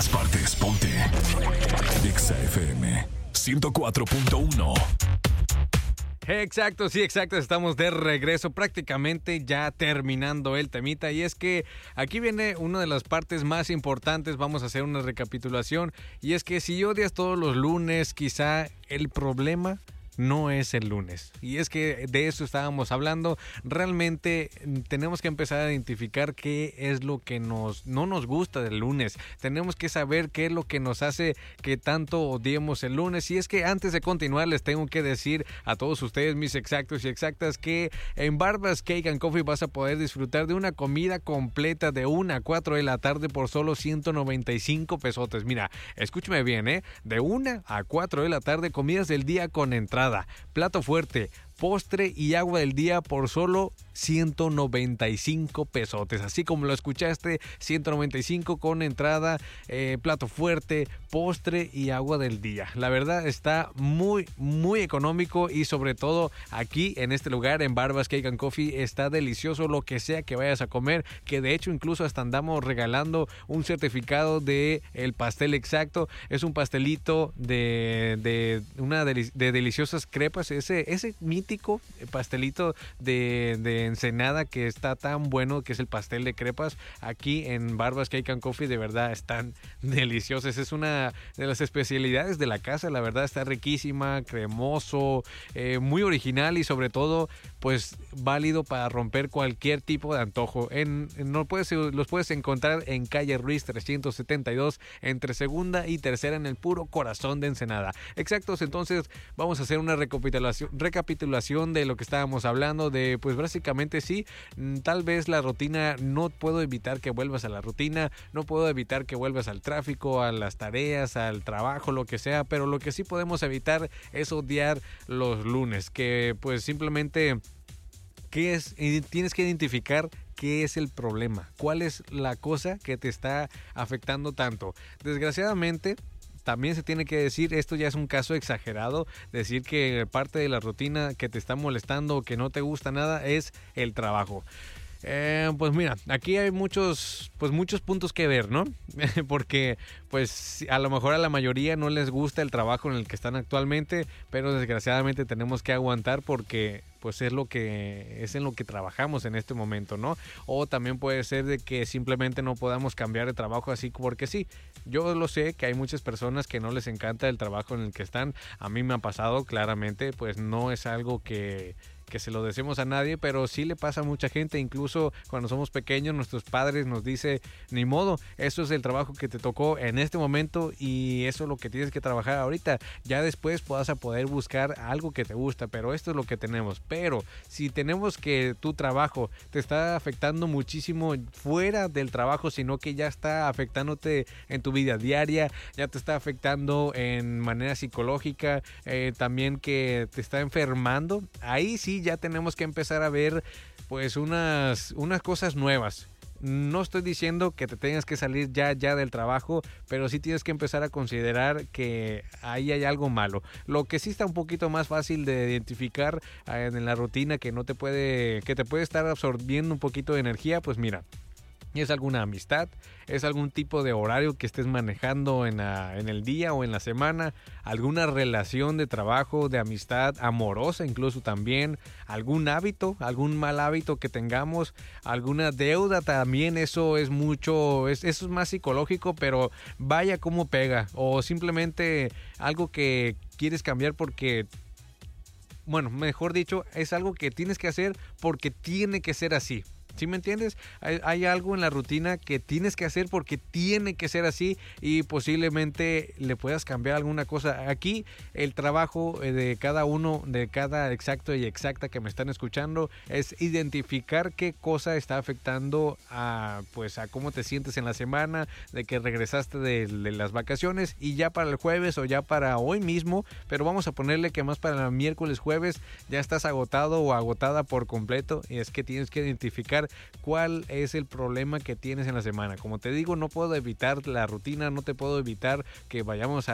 todas partes, ponte Exa FM 104.1. Exacto, sí, exacto, estamos de regreso, prácticamente ya terminando el temita, y es que aquí viene una de las partes más importantes. Vamos a hacer una recapitulación, y es que si odias todos los lunes, quizá el problema no es el lunes, y es que de eso estábamos hablando. Realmente tenemos que empezar a identificar qué es lo que no nos gusta del lunes. Tenemos que saber qué es lo que nos hace que tanto odiemos el lunes. Y es que antes de continuar les tengo que decir a todos ustedes, mis exactos y exactas, que en Barbas Cake and Coffee vas a poder disfrutar de una comida completa de 1 a 4 de la tarde por solo 195 pesotes. Mira, escúchame bien, de 1 a 4 de la tarde, comidas del día con entrada, plato fuerte, postre y agua del día por solo 195 pesotes. Así como lo escuchaste, 195 con entrada, plato fuerte, postre y agua del día. La verdad está muy, muy económico, y sobre todo aquí en este lugar, en Barbas Cake and Coffee, está delicioso lo que sea que vayas a comer, que de hecho incluso hasta andamos regalando un certificado de el pastel exacto. Es un pastelito de deliciosas crepas, ese mítico pastelito de Ensenada que está tan bueno, que es el pastel de crepas. Aquí en Barbas Cake and Coffee de verdad están deliciosos. Es una de las especialidades de la casa. La verdad está riquísima, cremoso, muy original, y sobre todo pues válido para romper cualquier tipo de antojo. Los puedes encontrar en calle Ruiz 372, entre segunda y tercera, en el puro corazón de Ensenada. Exactos, entonces vamos a hacer una recapitulación de lo que estábamos hablando, de pues básicamente sí, tal vez la rutina, no puedo evitar que vuelvas a la rutina, no puedo evitar que vuelvas al tráfico, a las tareas, al trabajo, lo que sea, pero lo que sí podemos evitar es odiar los lunes, que pues simplemente tienes que identificar qué es el problema, cuál es la cosa que te está afectando tanto. Desgraciadamente, también se tiene que decir, esto ya es un caso exagerado, decir que parte de la rutina que te está molestando o que no te gusta nada es el trabajo. Pues mira, aquí hay muchos puntos que ver, ¿no? Porque pues a lo mejor a la mayoría no les gusta el trabajo en el que están actualmente, pero desgraciadamente tenemos que aguantar porque pues es en lo que trabajamos en este momento, ¿no? O también puede ser de que simplemente no podamos cambiar de trabajo así porque sí. Yo lo sé que hay muchas personas que no les encanta el trabajo en el que están. A mí me ha pasado claramente, pues no es algo que se lo decimos a nadie, pero sí le pasa a mucha gente. Incluso cuando somos pequeños, nuestros padres nos dicen, ni modo, eso es el trabajo que te tocó en este momento y eso es lo que tienes que trabajar ahorita. Ya después vas a poder buscar algo que te gusta, pero esto es lo que tenemos. Pero si tenemos que tu trabajo te está afectando muchísimo fuera del trabajo, sino que ya está afectándote en tu vida diaria, ya te está afectando en manera psicológica, también que te está enfermando, ahí sí ya tenemos que empezar a ver pues unas cosas nuevas. No estoy diciendo que te tengas que salir ya del trabajo, pero sí tienes que empezar a considerar que ahí hay algo malo. Lo que sí está un poquito más fácil de identificar en la rutina que te puede estar absorbiendo un poquito de energía, pues mira, ¿es alguna amistad? ¿Es algún tipo de horario que estés manejando en el día o en la semana? ¿Alguna relación de trabajo, de amistad, amorosa incluso también? ¿Algún hábito, algún mal hábito que tengamos? ¿Alguna deuda también? Eso es mucho, eso es más psicológico, pero vaya cómo pega. O simplemente algo que quieres cambiar porque, bueno, mejor dicho, es algo que tienes que hacer porque tiene que ser así. ¿Sí me entiendes? Hay algo en la rutina que tienes que hacer porque tiene que ser así y posiblemente le puedas cambiar alguna cosa. Aquí el trabajo de cada uno, de cada exacto y exacta que me están escuchando, es identificar qué cosa está afectando a cómo te sientes en la semana, de que regresaste de las vacaciones y ya para el jueves o ya para hoy mismo, pero vamos a ponerle que más para el miércoles, jueves, ya estás agotado o agotada por completo, y es que tienes que identificar identificar cuál es el problema que tienes en la semana. Como te digo, no puedo evitar la rutina, no te puedo evitar que vayamos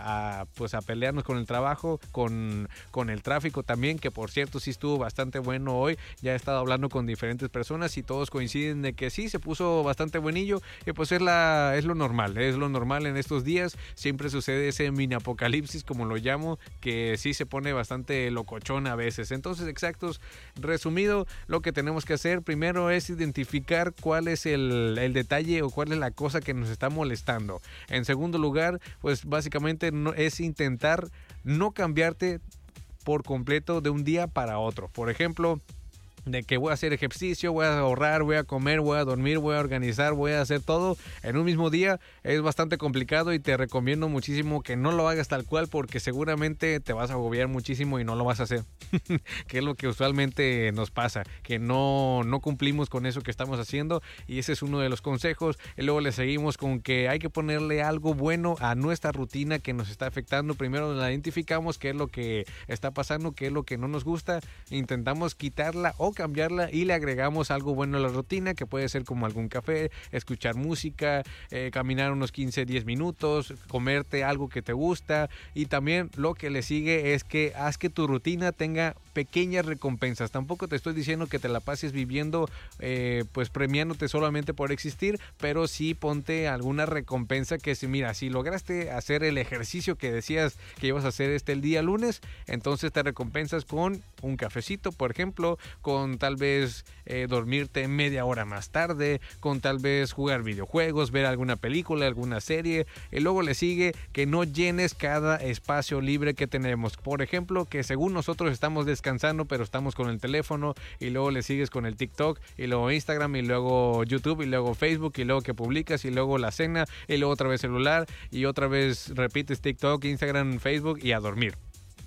a pelearnos con el trabajo, con el tráfico también, que por cierto sí estuvo bastante bueno hoy. Ya he estado hablando con diferentes personas y todos coinciden de que sí, se puso bastante buenillo, y pues es lo normal en estos días. Siempre sucede ese mini apocalipsis, como lo llamo, que sí se pone bastante locochón a veces. Entonces, exactos, resumido, lo que tenemos que hacer primero es identificar cuál es el detalle o cuál es la cosa que nos está molestando. En segundo lugar, pues básicamente es intentar no cambiarte por completo de un día para otro. Por ejemplo, de que voy a hacer ejercicio, voy a ahorrar, voy a comer, voy a dormir, voy a organizar, voy a hacer todo en un mismo día, es bastante complicado y te recomiendo muchísimo que no lo hagas tal cual, porque seguramente te vas a agobiar muchísimo y no lo vas a hacer. Que es lo que usualmente nos pasa, que no cumplimos con eso que estamos haciendo, y ese es uno de los consejos. Y luego le seguimos con que hay que ponerle algo bueno a nuestra rutina que nos está afectando. Primero la identificamos, qué es lo que está pasando, qué es lo que no nos gusta, intentamos quitarla o cambiarla y le agregamos algo bueno a la rutina, que puede ser como algún café, escuchar música, caminar unos 15-10 minutos, comerte algo que te gusta. Y también lo que le sigue es que haz que tu rutina tenga pequeñas recompensas. Tampoco te estoy diciendo que te la pases viviendo pues premiándote solamente por existir, pero sí ponte alguna recompensa, que si mira, si lograste hacer el ejercicio que decías que ibas a hacer el día lunes, entonces te recompensas con un cafecito, por ejemplo, con tal vez dormirte media hora más tarde, con tal vez jugar videojuegos, ver alguna película, alguna serie. Y luego le sigue que no llenes cada espacio libre que tenemos. Por ejemplo, que según nosotros estamos descansando, pero estamos con el teléfono, y luego le sigues con el TikTok, y luego Instagram, y luego YouTube, y luego Facebook, y luego que publicas, y luego la cena, y luego otra vez celular, y otra vez repites TikTok, Instagram, Facebook, y a dormir.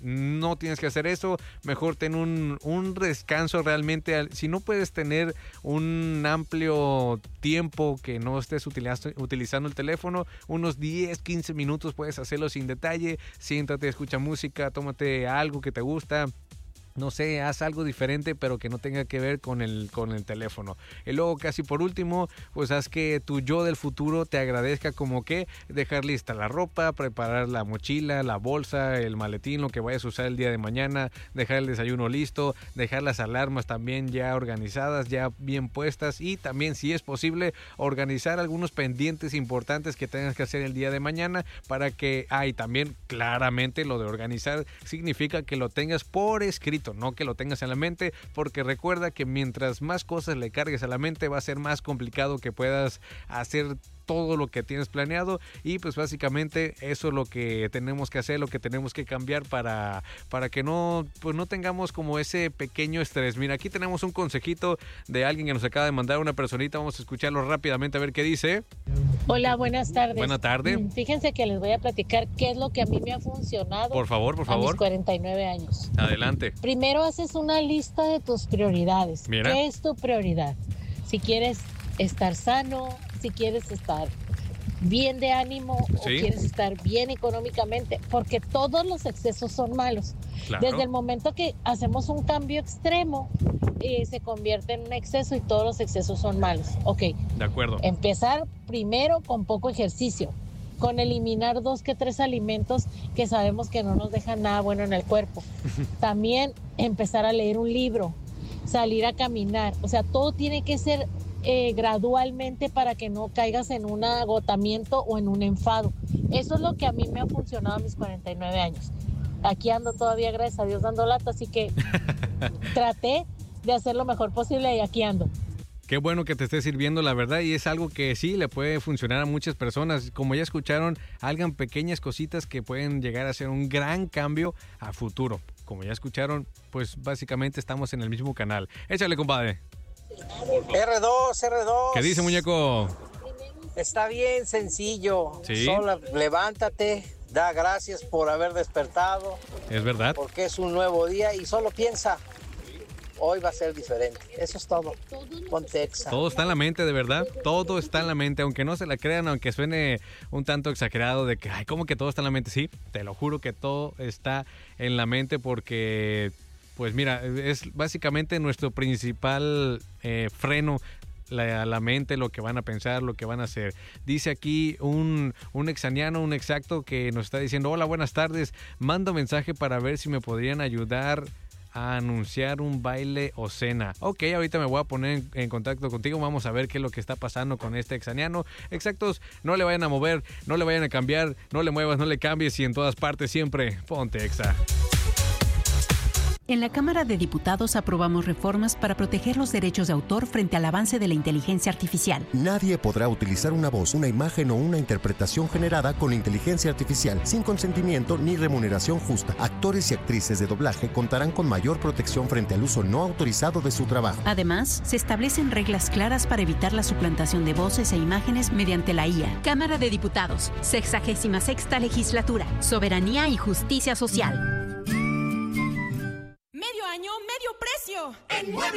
No tienes que hacer eso, mejor ten un descanso realmente. Si no puedes tener un amplio tiempo que no estés utilizando el teléfono, unos 10-15 minutos puedes hacerlo sin detalle. Siéntate, escucha música, tómate algo que te gusta. No sé, haz algo diferente, pero que no tenga que ver con el teléfono. Y luego, casi por último, pues haz que tu yo del futuro te agradezca, como que dejar lista la ropa, preparar la mochila, la bolsa, el maletín, lo que vayas a usar el día de mañana, dejar el desayuno listo, dejar las alarmas también ya organizadas, ya bien puestas, y también, si es posible, organizar algunos pendientes importantes que tengas que hacer el día de mañana, para que, y también claramente lo de organizar significa que lo tengas por escrito, no que lo tengas en la mente, porque recuerda que mientras más cosas le cargues a la mente, va a ser más complicado que puedas hacer todo lo que tienes planeado. Y pues básicamente eso es lo que tenemos que hacer, lo que tenemos que cambiar para que no tengamos como ese pequeño estrés. Mira, aquí tenemos un consejito de alguien que nos acaba de mandar, una personita. Vamos a escucharlo rápidamente a ver qué dice. Hola, buenas tardes. Buenas tardes. Fíjense que les voy a platicar qué es lo que a mí me ha funcionado. Por favor. A mis 49 años. Adelante. Primero haces una lista de tus prioridades. Mira. ¿Qué es tu prioridad? Si quieres estar sano, si quieres estar bien de ánimo, sí, o quieres estar bien económicamente, porque todos los excesos son malos. Claro. Desde el momento que hacemos un cambio extremo, se convierte en un exceso, y todos los excesos son malos. Ok. De acuerdo. Empezar primero con poco ejercicio, con eliminar 2 que 3 alimentos que sabemos que no nos dejan nada bueno en el cuerpo. También empezar a leer un libro, salir a caminar. O sea, todo tiene que ser gradualmente, para que no caigas en un agotamiento o en un enfado. Eso es lo que a mí me ha funcionado a mis 49 años. Aquí ando todavía, gracias a Dios, dando lata, así que traté de hacer lo mejor posible, y aquí ando. Qué bueno que te esté sirviendo, la verdad, y es algo que sí le puede funcionar a muchas personas. Como ya escucharon, hagan pequeñas cositas que pueden llegar a ser un gran cambio a futuro. Como ya escucharon, pues básicamente estamos en el mismo canal. Échale, compadre. R2. ¿Qué dice, muñeco? Está bien sencillo. Sí. Solo levántate, da gracias por haber despertado. Es verdad. Porque es un nuevo día, y solo piensa, hoy va a ser diferente. Eso es todo. Ponte exa. Todo está en la mente, de verdad. Todo está en la mente, aunque no se la crean, aunque suene un tanto exagerado de que, ¿cómo que todo está en la mente? Sí, te lo juro que todo está en la mente, porque pues mira, es básicamente nuestro principal freno. La mente, lo que van a pensar, lo que van a hacer. Dice aquí un exaniano, un exacto, que nos está diciendo: hola, buenas tardes, mando mensaje para ver si me podrían ayudar a anunciar un baile o cena. Ok, ahorita me voy a poner en contacto contigo, vamos a ver qué es lo que está pasando con este exaniano. Exactos, no le vayan a mover, no le vayan a cambiar, no le muevas, no le cambies, y en todas partes siempre ponte Exa. En la Cámara de Diputados aprobamos reformas para proteger los derechos de autor frente al avance de la inteligencia artificial. Nadie podrá utilizar una voz, una imagen o una interpretación generada con inteligencia artificial sin consentimiento ni remuneración justa. Actores y actrices de doblaje contarán con mayor protección frente al uso no autorizado de su trabajo. Además, se establecen reglas claras para evitar la suplantación de voces e imágenes mediante la IA. Cámara de Diputados, 66ª Legislatura, Soberanía y Justicia Social. Medio año, medio precio. En Muebles